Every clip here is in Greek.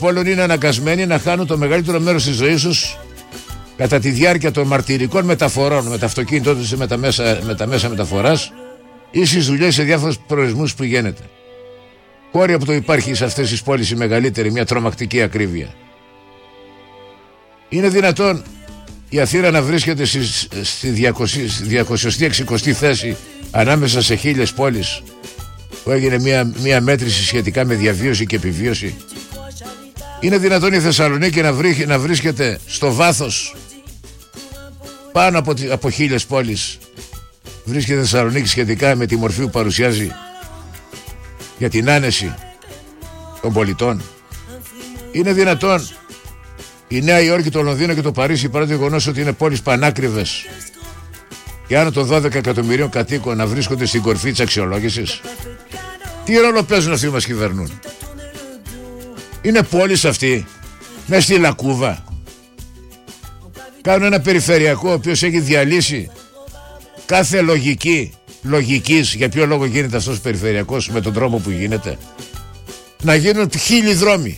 πόλων είναι αναγκασμένοι να χάνουν το μεγαλύτερο μέρος της ζωής τους κατά τη διάρκεια των μαρτυρικών μεταφορών με τα αυτοκίνητό τους ή με τα μέσα μεταφοράς ή στις δουλειές σε διάφορους προορισμούς που γίνεται. Χώροι από το υπάρχει σε αυτές τις πόλεις η μεγαλύτερη, μια τρομακτική ακρίβεια. Είναι δυνατόν η Αθήνα να βρίσκεται στη 260η θέση ανάμεσα σε 1000 πόλεις που έγινε μια μέτρηση σχετικά με διαβίωση και επιβίωση? Είναι δυνατόν η Θεσσαλονίκη να βρίσκεται στο βάθος πάνω από 1000 πόλεις? Βρίσκεται η Θεσσαλονίκη σχετικά με τη μορφή που παρουσιάζει για την άνεση των πολιτών? Είναι δυνατόν η Νέα Υόρκη, το Λονδίνο και το Παρίσι, παρά το γεγονός ότι είναι πόλεις πανάκριβες και άνω των 12 εκατομμυρίων κατοίκων, να βρίσκονται στην κορφή της αξιολόγησης? Τι ρόλο παίζουν αυτοί που μας κυβερνούν? Είναι πόλεις αυτοί μέσα στη λακκούβα? Κάνουν ένα περιφερειακό ο οποίος έχει διαλύσει κάθε λογικής για ποιο λόγο γίνεται αυτός ο περιφερειακός με τον τρόπο που γίνεται. Να γίνουν 1000 δρόμοι,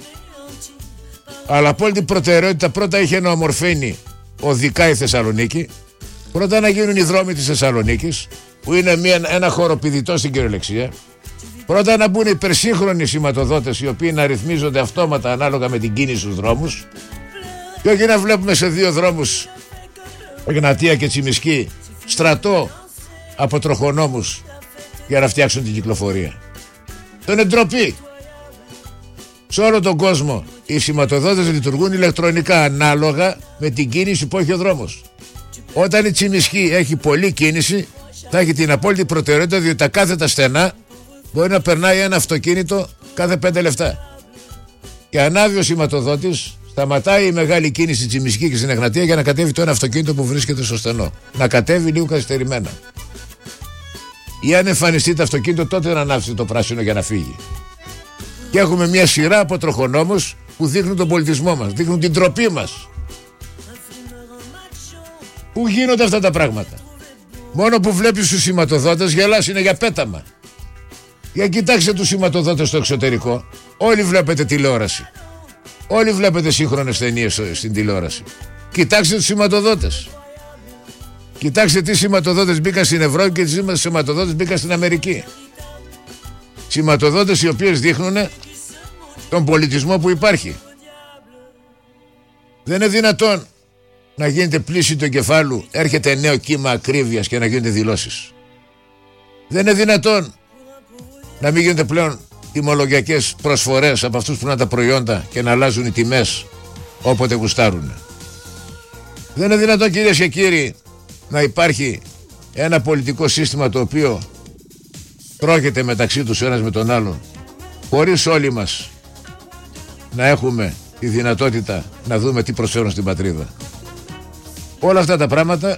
αλλά απόλυτη προτεραιότητα πρώτα είχε να ομορφαίνει οδικά η Θεσσαλονίκη. Πρώτα να γίνουν οι δρόμοι της Θεσσαλονίκης, που είναι ένα χωροπηδητό στην κυριολεξία. Πρώτα να μπουν υπερσύγχρονοι σηματοδότες, οι οποίοι να ρυθμίζονται αυτόματα ανάλογα με την κίνηση στους δρόμους, και όχι να βλέπουμε σε 2 δρόμους, Εγνατία και Τσιμισκή, στρατό από τροχονόμους για να φτιάξουν την κυκλοφορία. Το είναι ντροπή. Σε όλο τον κόσμο οι σηματοδότες λειτουργούν ηλεκτρονικά ανάλογα με την κίνηση που έχει ο δρόμος. Όταν η Τσιμισκή έχει πολλή κίνηση, θα έχει την απόλυτη προτεραιότητα, διότι τα κάθετα στενά μπορεί να περνάει ένα αυτοκίνητο κάθε 5 λεπτά. Και ανάβει ο σηματοδότης, σταματάει η μεγάλη κίνηση στη Τσιμισκή και στην Εγνατία για να κατέβει το ένα αυτοκίνητο που βρίσκεται στο στενό. Να κατέβει λίγο καθυστερημένα. Ή αν εμφανιστεί το αυτοκίνητο, τότε να ανάψει το πράσινο για να φύγει. Και έχουμε μια σειρά από τροχονόμους που δείχνουν τον πολιτισμό μας, δείχνουν την ντροπή μας. Πού γίνονται αυτά τα πράγματα? Μόνο που βλέπεις τους σηματοδότες γελάς, είναι για πέταμα. Για κοιτάξτε τους σηματοδότες στο εξωτερικό. Όλοι βλέπετε τηλεόραση. Όλοι βλέπετε σύγχρονες ταινίες στην τηλεόραση. Κοιτάξτε τους σηματοδότες. Κοιτάξτε τι σηματοδότες μπήκαν στην Ευρώπη και τι σηματοδότες μπήκαν στην Αμερική. Σηματοδότες οι οποίες δείχνουν τον πολιτισμό που υπάρχει. Δεν είναι δυνατόν να γίνεται πλήση του εγκεφάλου, έρχεται νέο κύμα ακρίβειας και να γίνονται δηλώσεις. Δεν είναι δυνατόν να μην γίνονται πλέον τιμολογιακές προσφορές από αυτούς που είναι τα προϊόντα και να αλλάζουν οι τιμές όποτε γουστάρουν. Δεν είναι δυνατόν, κυρίες και κύριοι, να υπάρχει ένα πολιτικό σύστημα το οποίο τρώγεται μεταξύ τους ένας με τον άλλον, χωρίς όλοι μας να έχουμε τη δυνατότητα να δούμε τι προσφέρουν στην πατρίδα. Όλα αυτά τα πράγματα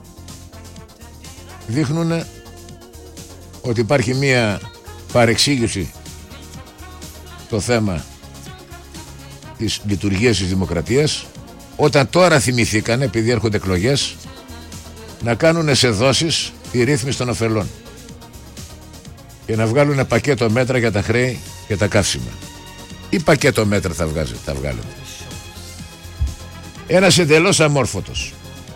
δείχνουν ότι υπάρχει μία παρεξήγηση το θέμα της λειτουργίας της δημοκρατίας, όταν τώρα θυμηθήκανε, επειδή έρχονται εκλογές, να κάνουν σε δόσεις τη ρύθμιση των ωφελών και να βγάλουν πακέτο μέτρα για τα χρέη και τα καύσιμα. Ή πακέτο μέτρα θα βγάλετε? Ένας εντελώς αμόρφωτος,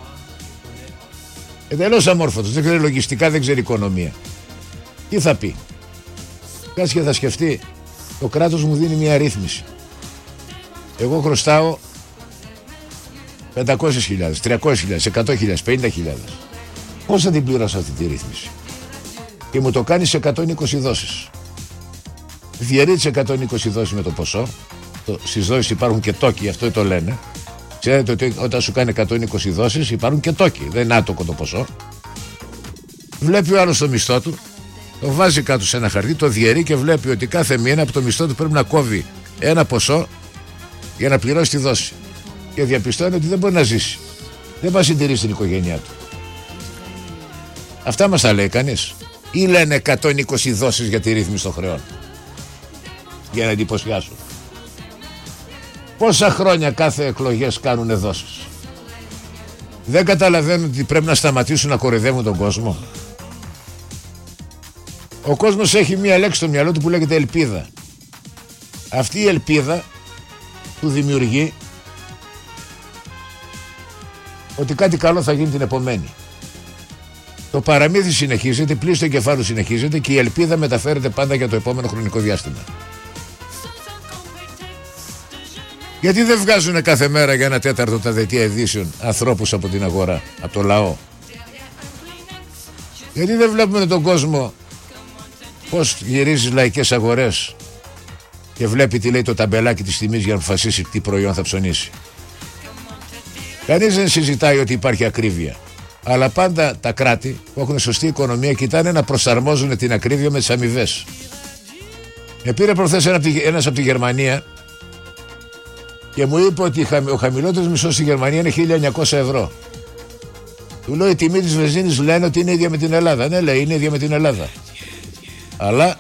δεν ξέρει λογιστικά, δεν ξέρει οικονομία, τι θα πει? Κάτσε και θα σκεφτεί, το κράτος μου δίνει μια ρύθμιση, εγώ χρωστάω 500.000, 300.000, 100.000, 50.000. Πώς θα την πληρώσω αυτή τη ρύθμιση? Και μου το κάνει σε 120 δόσεις. Διαιρεί τις 120 δόσεις με το ποσό. Στις δόσεις υπάρχουν και τόκοι, αυτό το λένε. Ξέρετε ότι όταν σου κάνει 120 δόσεις υπάρχουν και τόκοι, δεν είναι άτοκο το ποσό. Βλέπει ο άλλος το μισθό του, το βάζει κάτω σε ένα χαρτί, το διαιρεί και βλέπει ότι κάθε μήνα από το μισθό του πρέπει να κόβει ένα ποσό για να πληρώσει τη δόση. Και διαπιστώνει ότι δεν μπορεί να ζήσει. Δεν va συντηρήσει την οικογένειά του. Αυτά μας τα λέει κανείς? Ή λένε 120 δόσεις για τη ρύθμιση των χρεών για να εντυπωσιάσουν? Πόσα χρόνια κάθε εκλογές κάνουνε δόσεις? Δεν καταλαβαίνουν ότι πρέπει να σταματήσουν να κοροϊδεύουν τον κόσμο? Ο κόσμος έχει μία λέξη στο μυαλό του που λέγεται ελπίδα. Αυτή η ελπίδα του δημιουργεί ότι κάτι καλό θα γίνει την επομένη. Το παραμύθι συνεχίζεται, η πλήση του εγκεφάλου συνεχίζεται και η ελπίδα μεταφέρεται πάντα για το επόμενο χρονικό διάστημα. Γιατί δεν βγάζουν κάθε μέρα για 1/4 τα δελτία ειδήσεων ανθρώπους από την αγορά, από το λαό? Γιατί δεν βλέπουμε τον κόσμο πώς γυρίζει λαϊκές αγορές και βλέπει τι λέει το ταμπελάκι της τιμής για να αποφασίσει τι προϊόν θα ψωνίσει? Κανείς δεν συζητάει ότι υπάρχει ακρίβεια. Αλλά πάντα τα κράτη που έχουν σωστή οικονομία κοιτάνε να προσαρμόζουν την ακρίβεια με τις αμοιβές. Πήρε προχθές ένας από τη Γερμανία και μου είπε ότι ο χαμηλότερος μισθός στη Γερμανία είναι 1.900 ευρώ. Του λέω η τιμή της βενζίνης λένε ότι είναι ίδια με την Ελλάδα. Ναι, λέει, είναι ίδια με την Ελλάδα. Αλλά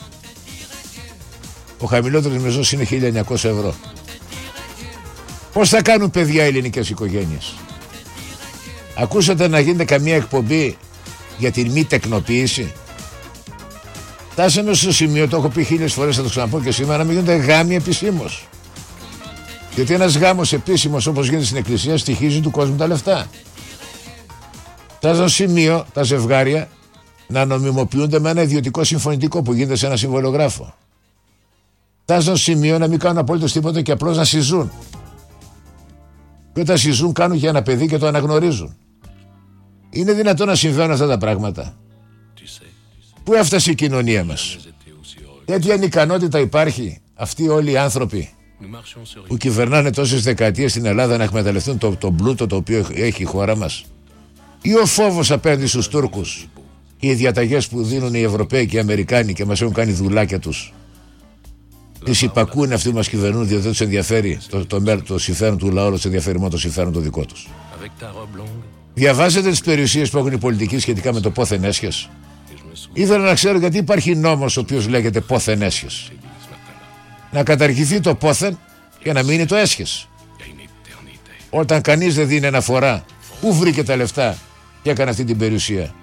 ο χαμηλότερος μισθός είναι 1.900 ευρώ. Πώς θα κάνουν παιδιά οι ελληνικές οικογένειες? Ακούσατε να γίνεται καμία εκπομπή για την μη τεκνοποίηση? Φτάσαμε στο σημείο, το έχω πει 1000 φορές, θα το ξαναπώ και σήμερα, να μην γίνονται γάμοι επισήμως. Γιατί ένας γάμος επίσημος όπως γίνεται στην εκκλησία στοιχίζει του κόσμου τα λεφτά. Φτάσαμε στο σημείο τα ζευγάρια να νομιμοποιούνται με ένα ιδιωτικό συμφωνητικό που γίνεται σε ένα συμβολογράφο. Φτάσαμε στο σημείο να μην κάνουν απολύτως τίποτα και απλώς να συζούν. Και όταν συζούν κάνουν για ένα παιδί και το αναγνωρίζουν. Είναι δυνατόν να συμβαίνουν αυτά τα πράγματα? Πού έφτασε η κοινωνία μας? Τέτοια ανικανότητα υπάρχει αυτοί όλοι οι άνθρωποι που κυβερνάνε τόσες δεκαετίες στην Ελλάδα να εκμεταλλευτούν το πλούτο το οποίο έχει η χώρα μας? Ή ο φόβος απέναντι στους Τούρκους και οι διαταγές που δίνουν οι Ευρωπαίοι και οι Αμερικάνοι και μας έχουν κάνει δουλάκια τους? Τις υπακούν αυτοί που μας κυβερνούν διότι δεν τους ενδιαφέρει το συμφέρον του λαού, τους ενδιαφέρει μόνο το συμφέρον το δικό τους. Διαβάζετε τις περιουσίες που έχουν οι πολιτικοί σχετικά με το πόθεν έσχες? Ήθελα να ξέρω γιατί υπάρχει νόμος ο οποίος λέγεται πόθεν έσχες. Να καταργηθεί το πόθεν και να μείνει το έσχες. Όταν κανείς δεν δίνει αναφορά πού βρήκε τα λεφτά και έκανε αυτή την περιουσία.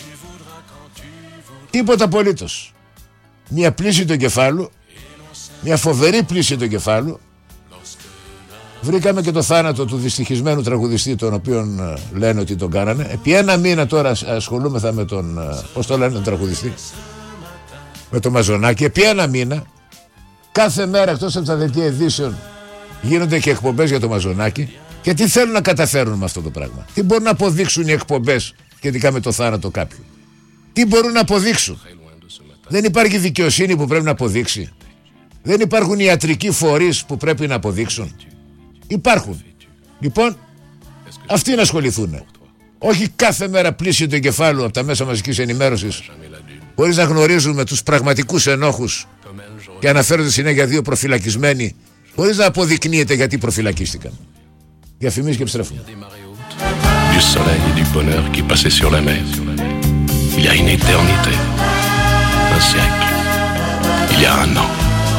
Τίποτα απολύτως. Μια πλήση του εγκεφάλου, μια φοβερή πλήση του εγκεφάλου. Βρήκαμε και το θάνατο του δυστυχισμένου τραγουδιστή, τον οποίον λένε ότι τον κάνανε. Επί ένα μήνα τώρα ασχολούμεθα με τον, πώς το λένε τον τραγουδιστή, με τον Μαζονάκη. Επί ένα μήνα, κάθε μέρα εκτός από τα δελτία ειδήσεων γίνονται και εκπομπές για τον Μαζονάκη. Και τι θέλουν να καταφέρουν με αυτό το πράγμα? Τι μπορούν να αποδείξουν οι εκπομπές σχετικά με το θάνατο κάποιου? Τι μπορούν να αποδείξουν? Δεν υπάρχει δικαιοσύνη που πρέπει να αποδείξει? Δεν υπάρχουν ιατρικοί φορείς που πρέπει να αποδείξουν? Υπάρχουν. Λοιπόν, αυτοί να ασχοληθούν. Όχι κάθε μέρα πλήση του εγκεφάλου από τα μέσα μαζικής ενημέρωσης, χωρίς να γνωρίζουμε τους πραγματικούς ενόχους και αναφέρονται συνέχεια δύο προφυλακισμένοι, χωρίς να αποδεικνύεται γιατί προφυλακίστηκαν. Διαφημίσεις και επιστρέφουμε. Du soleil et du bonheur qui passait sur la mer. Il y a une éternité, un siècle, il y a un an.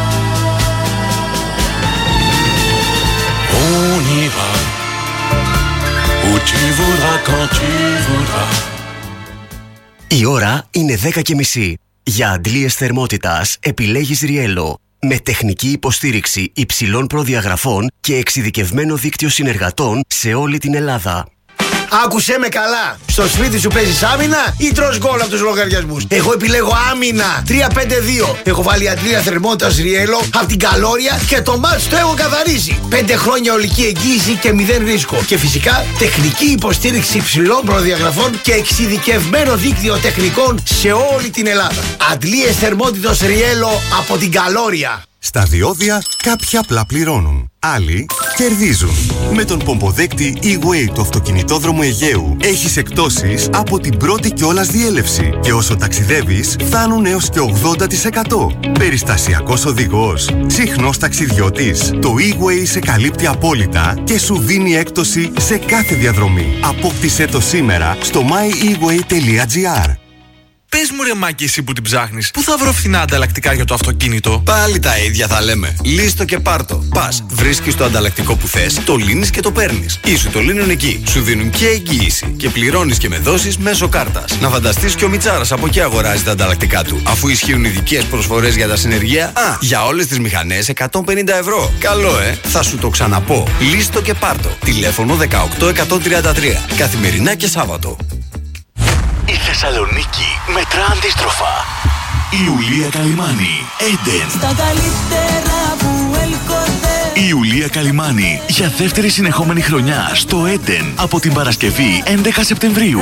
On ira où tu voudras, quand tu voudras. Η ώρα είναι 10:30. Για αντλίες θερμότητας επιλέγεις Riello. Με τεχνική υποστήριξη υψηλών προδιαγραφών και εξειδικευμένο δίκτυο συνεργατών σε όλη την Ελλάδα. Άκουσέ με καλά. Στο σπίτι σου παίζεις άμυνα ή τρως γκολ από τους λογαριασμούς? Εγώ επιλέγω άμυνα. 3-5-2. Έχω βάλει αντλία θερμότητας Riello από την Καλόρια και το μάτς το έχω καθαρίσει. 5 χρόνια ολική εγγύηση και 0 ρίσκο. Και φυσικά τεχνική υποστήριξη υψηλών προδιαγραφών και εξειδικευμένο δίκτυο τεχνικών σε όλη την Ελλάδα. Αντλίες θερμότητας Riello από την Καλόρια. Στα διόδια κάποιοι απλά πληρώνουν, άλλοι κερδίζουν. Με τον πομποδέκτη E-Way του αυτοκινητόδρομου Αιγαίου έχεις εκπτώσεις από την πρώτη κιόλας διέλευση και όσο ταξιδεύεις φτάνουν έως και 80%. Περιστασιακός οδηγός, συχνός ταξιδιώτης. Το E-Way σε καλύπτει απόλυτα και σου δίνει έκπτωση σε κάθε διαδρομή. Απόκτησέ το σήμερα στο myeWay.gr. Πες μου ρε Μάκη, εσύ που την ψάχνεις, πού θα βρω φθηνά ανταλλακτικά για το αυτοκίνητο? Πάλι τα ίδια θα λέμε. Λύστο και πάρτο. Πας, βρίσκεις το ανταλλακτικό που θες, το λύνεις και το παίρνεις. Ή σου το λύνουν εκεί. Σου δίνουν και εγγύηση. Και πληρώνεις και με δόσεις μέσω κάρτας. Να φανταστείς και ο Μιτσάρας από εκεί αγοράζει τα ανταλλακτικά του. Αφού ισχύουν ειδικές προσφορές για τα συνεργεία. Για όλες τις μηχανές 150 ευρώ. Καλό, θα σου το ξαναπώ. Λύστο και πάρτο. Τηλέφωνο 18133. Καθημερινά και Σάββατο. Η Θεσσαλονίκη μετρά αντίστροφα. Η Ιουλία Καλυμάνη, Έντεν. Στα καλύτερα που έλκονται. Η Ιουλία Καλυμάνη για δεύτερη συνεχόμενη χρονιά στο Έντεν από την Παρασκευή 11 Σεπτεμβρίου.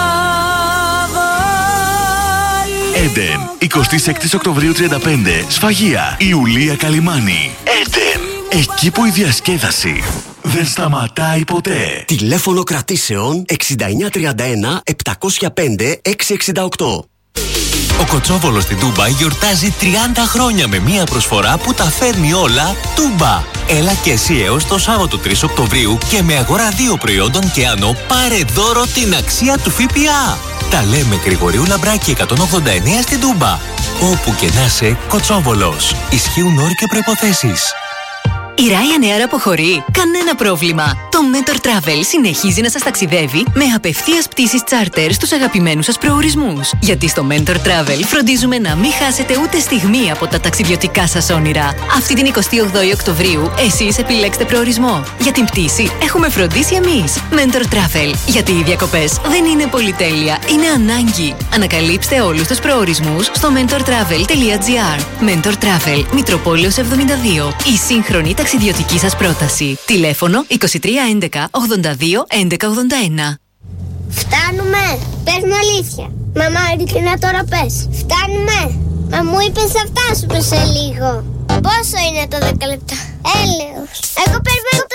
Έντεν, 26 Οκτωβρίου 35, Σφαγεία. Η Ιουλία Καλυμάνη, Έντεν. Εκεί που η διασκέδαση δεν σταματάει ποτέ. Τηλέφωνο κρατήσεων 6931 705 668. Ο Κοτσόβολος στην Τούμπα γιορτάζει 30 χρόνια με μία προσφορά που τα φέρνει όλα Τούμπα. Έλα και εσύ έως το Σάββατο 3 Οκτωβρίου και με αγορά 2 προϊόντων και άνω πάρε δώρο την αξία του ΦΠΑ. Τα λέμε Γρηγορίου Λαμπράκη 189 στην Τούμπα. Όπου και να είσαι, Κοτσόβολος. Ισχύουν όροι και προϋποθέσεις. Η Ryanair αποχωρεί. Κανένα πρόβλημα. Το Mentor Travel συνεχίζει να σας ταξιδεύει με απευθείας πτήσεις charter στους αγαπημένους σας προορισμούς. Γιατί στο Mentor Travel φροντίζουμε να μην χάσετε ούτε στιγμή από τα ταξιδιωτικά σας όνειρα. Αυτή την 28η Οκτωβρίου εσείς επιλέξτε προορισμό. Για την πτήση έχουμε φροντίσει εμείς. Mentor Travel. Γιατί οι διακοπές δεν είναι πολυτέλεια, είναι ανάγκη. Ανακαλύψτε όλους τους προορισμούς στο mentortravel.gr. Mentor Travel, Μητροπόλεως 72. Η σύγχρονη ταξιδιωτική σας πρόταση. Τηλέφωνο 2311 82 1181. Φτάνουμε! Πες μου αλήθεια. Μαμά, ειλικρινά τώρα πες. Φτάνουμε! Μα μου είπες θα φτάσουμε σε λίγο. Πόσο είναι το 10 λεπτά? Έλεος. Εγώ περιμένω